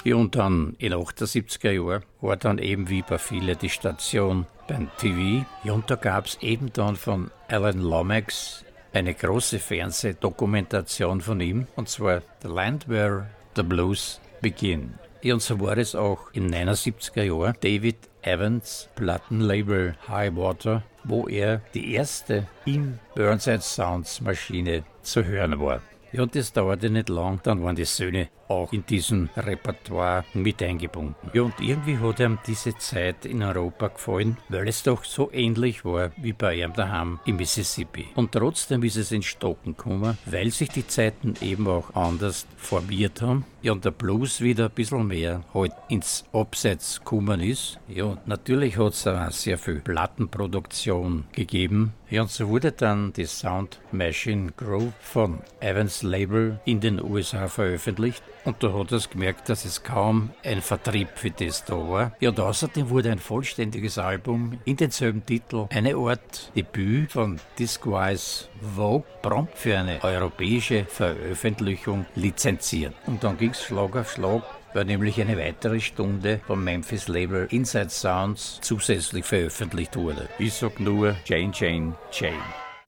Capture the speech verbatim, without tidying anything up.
Ja, und dann in den achtundsiebziger Jahren war dann eben wie bei vielen die Station beim T V. Ja, und da gab es eben dann von Alan Lomax eine große Fernsehdokumentation von ihm, und zwar The Land Where the Blues Begin. Ja, und so war es auch in neunundsiebziger Jahren David Evans Plattenlabel High Water, wo er die erste im Burnside Sounds Maschine zu hören war. Ja, und das dauerte nicht lang, dann waren die Söhne auch in diesem Repertoire mit eingebunden. Ja, und irgendwie hat ihm diese Zeit in Europa gefallen, weil es doch so ähnlich war wie bei ihm daheim im Mississippi. Und trotzdem ist es in Stocken gekommen, weil sich die Zeiten eben auch anders formiert haben. Ja, und der Blues wieder ein bisschen mehr halt ins Abseits gekommen ist. Ja, und natürlich hat es auch sehr viel Plattenproduktion gegeben. Ja, und so wurde dann die Sound Machine Groove von Evans Label in den U S A veröffentlicht. Und da hat er gemerkt, dass es kaum ein Vertrieb für das da war. Ja, und außerdem wurde ein vollständiges Album in denselben Titel, eine Art Debüt von Discwise Vogue, prompt für eine europäische Veröffentlichung lizenziert. Und dann ging es Schlag auf Schlag, weil nämlich eine weitere Stunde vom Memphis Label Inside Sounds zusätzlich veröffentlicht wurde. Ich sag nur Jane, Jane, Jane.